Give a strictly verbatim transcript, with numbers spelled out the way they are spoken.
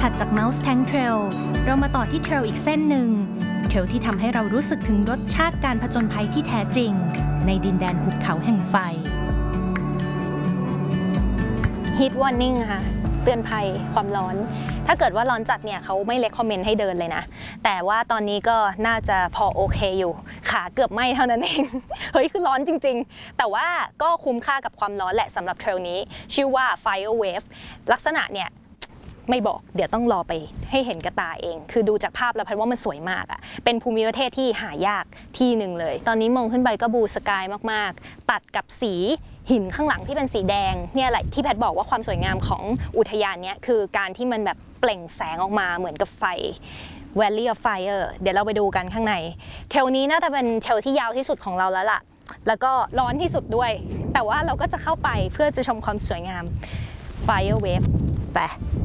ถัดจาก Mouse Tank Trail เรามาต่อที่เทรลอีกเส้นหนึ่งเทรลที่ทำให้เรารู้สึกถึงรสชาติการผจญภัยที่แท้จริงในดินแดนหุบเขาแห่งไฟ Heat Warning ค่ะเตือนภัยความร้อนถ้าเกิดว่าร้อนจัดเนี่ยเขาไม่เลคคอมเมนต์ให้เดินเลยนะแต่ว่าตอนนี้ก็น่าจะพอโอเคอยู่ขาเกือบไหม้เท่านั้นเอง เฮ้ยคือร้อนจริงๆแต่ว่าก็คุ้มค่ากับความร้อนแหละสำหรับเทรลนี้ชื่อว่า Fire Wave ลักษณะเนี่ยไม่บอกเดี๋ยวต้องรอไปให้เห็นกระตาเองคือดูจากภาพแล้วพันว่ามันสวยมากอะเป็นภูมิประเทศที่หายากที่หนึ่งเลยตอนนี้มองขึ้นไปก็บูสกายมากๆตัดกับสีหินข้างหลังที่เป็นสีแดงเนี่ยแหละที่แพทบอกว่าความสวยงามของอุทยานเนี้ยคือการที่มันแบบเปล่งแสงออกมาเหมือนกับไฟ Valley of Fire เดี๋ยวเราไปดูกันข้างในเทรลนี้น่าจะเป็นเทรลที่ยาวที่สุดของเราแล้วล่ะแล้วก็ร้อนที่สุดด้วยแต่ว่าเราก็จะเข้าไปเพื่อจะชมความสวยงาม Fire Wave ไป